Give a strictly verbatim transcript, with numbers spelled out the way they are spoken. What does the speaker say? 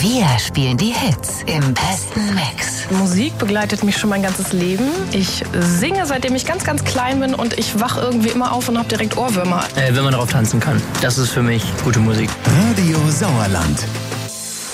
Wir spielen die Hits im besten Mix. Musik begleitet mich schon mein ganzes Leben. Ich singe, seitdem ich ganz, ganz klein bin und ich wach irgendwie immer auf und habe direkt Ohrwürmer. Äh, wenn man darauf tanzen kann. Das ist für mich gute Musik. Radio Sauerland.